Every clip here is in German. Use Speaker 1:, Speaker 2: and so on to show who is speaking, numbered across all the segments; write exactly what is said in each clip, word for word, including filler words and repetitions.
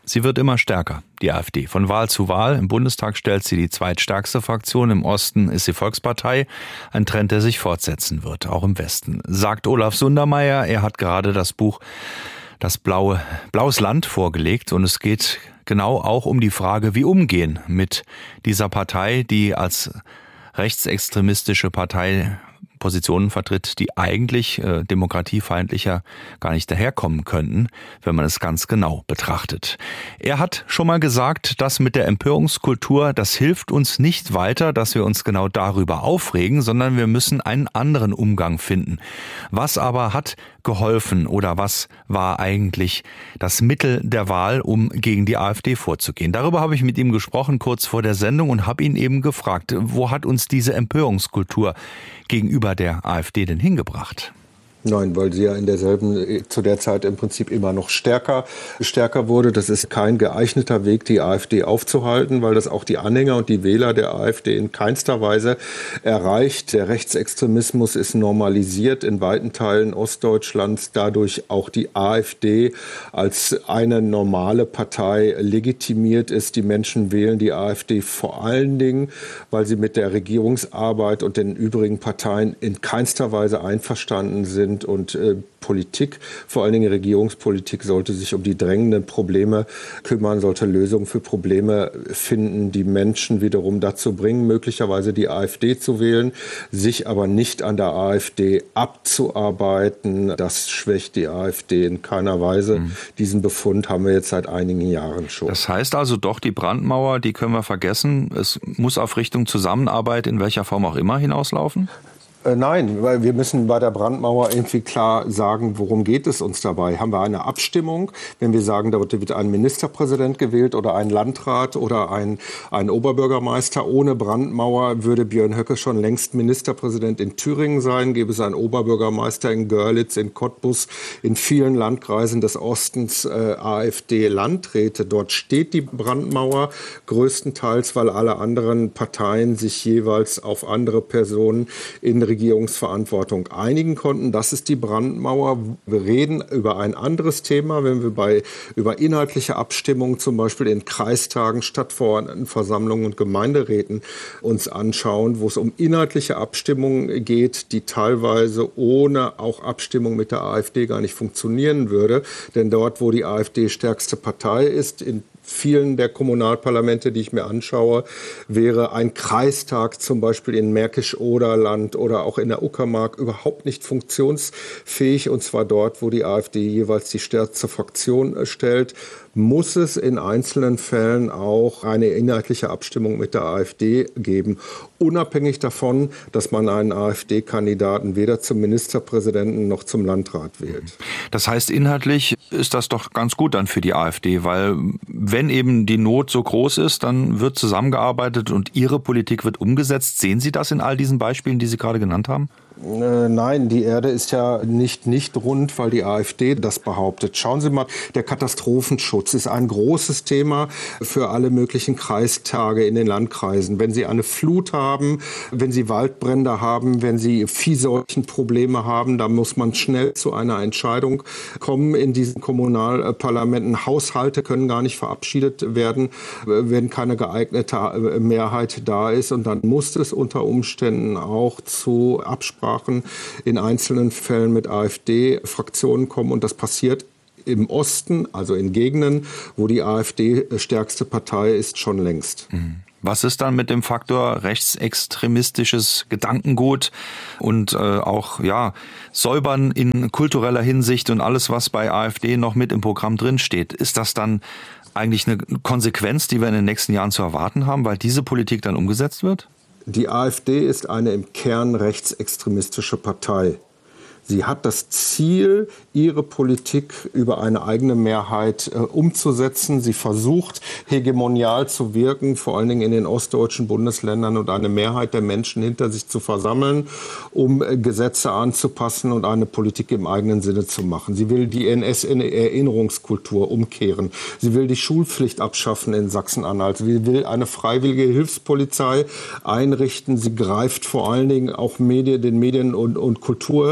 Speaker 1: Sie wird immer stärker, die AfD. Von Wahl zu Wahl. Im Bundestag stellt sie die zweitstärkste Fraktion. Im Osten ist sie Volkspartei. Ein Trend, der sich fortsetzen wird, auch im Westen. Sagt Olaf Sundermeier. Er hat gerade das Buch Das blaue, Blaues Land vorgelegt. Und es geht genau auch um die Frage, wie umgehen mit dieser Partei, die als rechtsextremistische Partei Positionen vertritt, die eigentlich äh, demokratiefeindlicher gar nicht daherkommen könnten, wenn man es ganz genau betrachtet. Er hat schon mal gesagt, dass mit der Empörungskultur, das hilft uns nicht weiter, dass wir uns genau darüber aufregen, sondern wir müssen einen anderen Umgang finden. Was aber hat geholfen oder was war eigentlich das Mittel der Wahl, um gegen die AfD vorzugehen? Darüber habe ich mit ihm gesprochen kurz vor der Sendung und habe ihn eben gefragt, wo hat uns diese Empörungskultur gegenüber der AfD denn hingebracht?
Speaker 2: Nein, weil sie ja in derselben, zu der Zeit im Prinzip immer noch stärker, stärker wurde. Das ist kein geeigneter Weg, die AfD aufzuhalten, weil das auch die Anhänger und die Wähler der AfD in keinster Weise erreicht. Der Rechtsextremismus ist normalisiert in weiten Teilen Ostdeutschlands, dadurch auch die AfD als eine normale Partei legitimiert ist. Die Menschen wählen die AfD vor allen Dingen, weil sie mit der Regierungsarbeit und den übrigen Parteien in keinster Weise einverstanden sind. Und äh, Politik, vor allen Dingen Regierungspolitik, sollte sich um die drängenden Probleme kümmern, sollte Lösungen für Probleme finden, die Menschen wiederum dazu bringen, möglicherweise die AfD zu wählen, sich aber nicht an der AfD abzuarbeiten. Das schwächt die AfD in keiner Weise. Mhm. Diesen Befund haben wir jetzt seit einigen Jahren schon.
Speaker 1: Das heißt also doch, die Brandmauer, die können wir vergessen. Es muss auf Richtung Zusammenarbeit in welcher Form auch immer hinauslaufen?
Speaker 2: Nein, weil wir müssen bei der Brandmauer irgendwie klar sagen, worum geht es uns dabei? Haben wir eine Abstimmung, wenn wir sagen, da wird ein Ministerpräsident gewählt oder ein Landrat oder ein, ein Oberbürgermeister? Ohne Brandmauer würde Björn Höcke schon längst Ministerpräsident in Thüringen sein, gäbe es einen Oberbürgermeister in Görlitz, in Cottbus, in vielen Landkreisen des Ostens äh, AfD-Landräte. Dort steht die Brandmauer größtenteils, weil alle anderen Parteien sich jeweils auf andere Personen in Regierungsverantwortung einigen konnten. Das ist die Brandmauer. Wir reden über ein anderes Thema, wenn wir bei über inhaltliche Abstimmungen zum Beispiel in Kreistagen, Stadtverordnetenversammlungen und Gemeinderäten uns anschauen, wo es um inhaltliche Abstimmungen geht, die teilweise ohne auch Abstimmung mit der AfD gar nicht funktionieren würde. Denn dort, wo die AfD stärkste Partei ist, in vielen der Kommunalparlamente, die ich mir anschaue, wäre ein Kreistag zum Beispiel in Märkisch-Oderland oder auch in der Uckermark überhaupt nicht funktionsfähig. Und zwar dort, wo die AfD jeweils die stärkste Fraktion stellt, muss es in einzelnen Fällen auch eine inhaltliche Abstimmung mit der AfD geben, unabhängig davon, dass man einen AfD-Kandidaten weder zum Ministerpräsidenten noch zum Landrat wählt.
Speaker 1: Das heißt, inhaltlich ist das doch ganz gut dann für die AfD, weil wenn eben die Not so groß ist, dann wird zusammengearbeitet und Ihre Politik wird umgesetzt. Sehen Sie das in all diesen Beispielen, die Sie gerade genannt haben?
Speaker 2: Äh, nein, die Erde ist ja nicht, nicht rund, weil die AfD das behauptet. Schauen Sie mal, der Katastrophenschutz ist ein großes Thema für alle möglichen Kreistage in den Landkreisen. Wenn Sie eine Flut haben, wenn Sie Waldbrände haben, wenn Sie Viehseuchenprobleme haben, da muss man schnell zu einer Entscheidung kommen in diesen Kommunalparlamenten. Haushalte können gar nicht verabschiedet werden, wenn keine geeignete Mehrheit da ist. Und dann muss es unter Umständen auch zu Absprachen in einzelnen Fällen mit AfD-Fraktionen kommen. Und das passiert im Osten, also in Gegenden, wo die AfD stärkste Partei ist, schon längst.
Speaker 1: Was ist dann mit dem Faktor rechtsextremistisches Gedankengut und äh, auch ja Säubern in kultureller Hinsicht und alles, was bei AfD noch mit im Programm drin steht? Ist das dann eigentlich eine Konsequenz, die wir in den nächsten Jahren zu erwarten haben, weil diese Politik dann umgesetzt wird?
Speaker 2: Die AfD ist eine im Kern rechtsextremistische Partei. Sie hat das Ziel, ihre Politik über eine eigene Mehrheit äh, umzusetzen. Sie versucht, hegemonial zu wirken, vor allen Dingen in den ostdeutschen Bundesländern und eine Mehrheit der Menschen hinter sich zu versammeln, um äh, Gesetze anzupassen und eine Politik im eigenen Sinne zu machen. Sie will die N S-Erinnerungskultur umkehren. Sie will die Schulpflicht abschaffen in Sachsen-Anhalt. Sie will eine freiwillige Hilfspolizei einrichten. Sie greift vor allen Dingen auch Medien, den Medien- und, und Kultur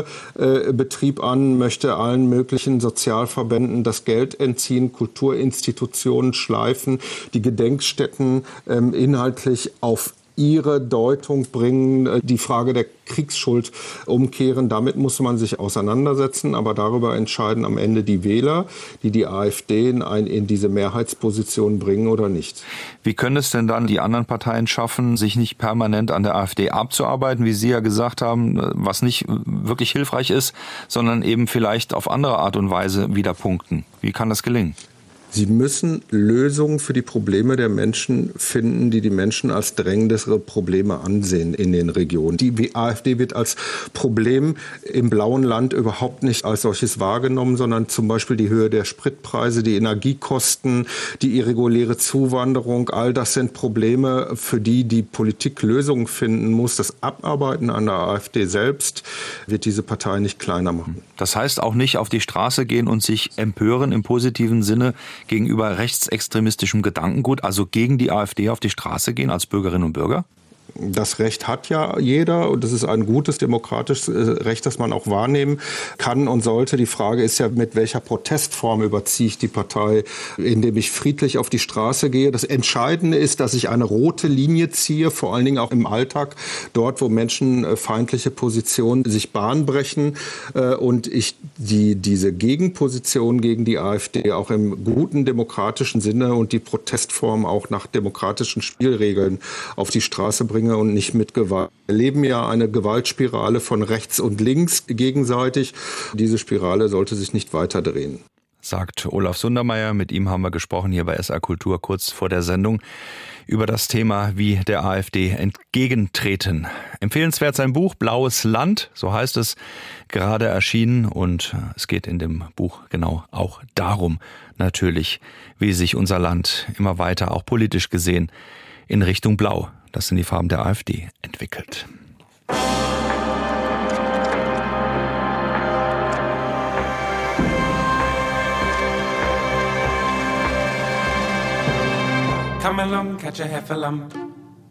Speaker 2: Betrieb an, möchte allen möglichen Sozialverbänden das Geld entziehen, Kulturinstitutionen schleifen, die Gedenkstätten ähm, inhaltlich auf ihre Deutung bringen, die Frage der Kriegsschuld umkehren. Damit muss man sich auseinandersetzen, aber darüber entscheiden am Ende die Wähler, die die AfD in, ein, in diese Mehrheitsposition bringen oder nicht.
Speaker 1: Wie können es denn dann die anderen Parteien schaffen, sich nicht permanent an der AfD abzuarbeiten, wie Sie ja gesagt haben, was nicht wirklich hilfreich ist, sondern eben vielleicht auf andere Art und Weise wieder punkten? Wie kann das gelingen?
Speaker 2: Sie müssen Lösungen für die Probleme der Menschen finden, die die Menschen als drängendere Probleme ansehen in den Regionen. Die AfD wird als Problem im blauen Land überhaupt nicht als solches wahrgenommen, sondern zum Beispiel die Höhe der Spritpreise, die Energiekosten, die irreguläre Zuwanderung. All das sind Probleme, für die die Politik Lösungen finden muss. Das Abarbeiten an der AfD selbst wird diese Partei nicht kleiner machen.
Speaker 1: Das heißt auch nicht auf die Straße gehen und sich empören im positiven Sinne gegenüber rechtsextremistischem Gedankengut, also gegen die AfD auf die Straße gehen als Bürgerinnen und Bürger?
Speaker 2: Das Recht hat ja jeder und das ist ein gutes demokratisches Recht, das man auch wahrnehmen kann und sollte. Die Frage ist ja, mit welcher Protestform überziehe ich die Partei, indem ich friedlich auf die Straße gehe. Das Entscheidende ist, dass ich eine rote Linie ziehe, vor allen Dingen auch im Alltag, dort, wo menschenfeindliche Positionen sich Bahn brechen und ich die, diese Gegenposition gegen die AfD auch im guten demokratischen Sinne und die Protestform auch nach demokratischen Spielregeln auf die Straße bringe und nicht mit Gewalt. Wir erleben ja eine Gewaltspirale von rechts und links gegenseitig. Diese Spirale sollte sich nicht weiter drehen.
Speaker 1: Sagt Olaf Sundermeier. Mit ihm haben wir gesprochen hier bei S R Kultur kurz vor der Sendung über das Thema, wie der AfD entgegentreten. Empfehlenswert sein Buch Blaues Land, so heißt es, gerade erschienen. Und es geht in dem Buch genau auch darum, natürlich, wie sich unser Land immer weiter, auch politisch gesehen, in Richtung Blau, das sind die Farben der AfD, entwickelt.
Speaker 3: Come along, catch a heifer lump.